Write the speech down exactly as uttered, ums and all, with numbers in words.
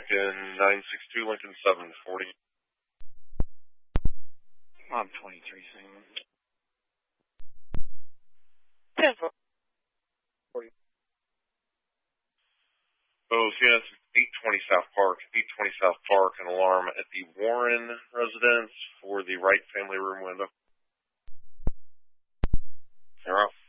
Lincoln nine six two, Lincoln seven forty. I'm twenty-three, Sam. ten forty. Oh, C N S eight twenty South Park, eight twenty South Park, an alarm at the Warren residence for the right family room window. You're off.